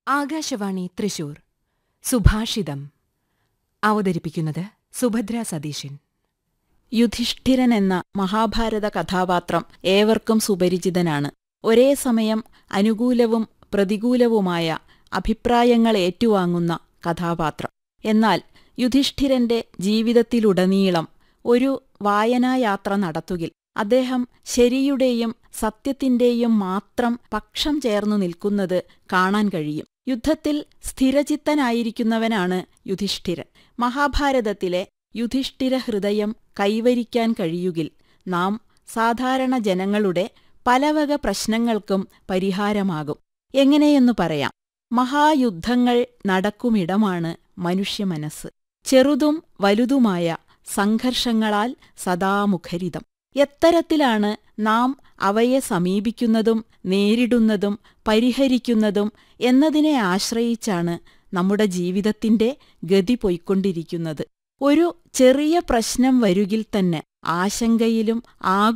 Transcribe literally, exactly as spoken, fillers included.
ആകാശവാണി തൃശൂർ സുഭാഷിതം അവതരിപ്പിക്കുന്നത് സുഭദ്ര സതീശൻ. യുധിഷ്ഠിരൻ എന്ന മഹാഭാരത കഥാപാത്രം ഏവർക്കും സുപരിചിതനാണ്. ഒരേ സമയം അനുകൂലവും പ്രതികൂലവുമായ അഭിപ്രായങ്ങൾ ഏറ്റുവാങ്ങുന്ന കഥാപാത്രം. എന്നാൽ യുധിഷ്ഠിരന്റെ ജീവിതത്തിലുടനീളം ഒരു വായനായാത്ര നടത്തുകിൽ അദ്ദേഹം ശരിയുടെയും സത്യത്തിന്റെയും മാത്രം പക്ഷം ചേർന്നു നിൽക്കുന്നത് കാണാൻ കഴിയും. യുദ്ധത്തിൽ സ്ഥിരചിത്തനായിരിക്കുന്നവനാണ് യുധിഷ്ഠിരൻ. മഹാഭാരതത്തിലെ യുധിഷ്ഠിര ഹൃദയം കൈവരിക്കാൻ കഴിയുകിൽ നാം സാധാരണ ജനങ്ങളുടെ പലവക പ്രശ്നങ്ങൾക്കും പരിഹാരമാകും. എങ്ങനെയെന്നു പറയാം. മഹായുദ്ധങ്ങൾ നടക്കുമിടമാണ് മനുഷ്യമനസ്സ്. ചെറുതും വലുതുമായ സംഘർഷങ്ങളാൽ സദാ മുഖരിതം. എത്തരത്തിലാണ് നാം അവയെ സമീപിക്കുന്നതും നേരിടുന്നതും പരിഹരിക്കുന്നതും എന്നതിനെ ആശ്രയിച്ചാണ് നമ്മുടെ ജീവിതത്തിന്റെ ഗതി പൊയ്ക്കൊണ്ടിരിക്കുന്നത്. ഒരു ചെറിയ പ്രശ്നം വരുകിൽ തന്നെ ആശങ്കയിലും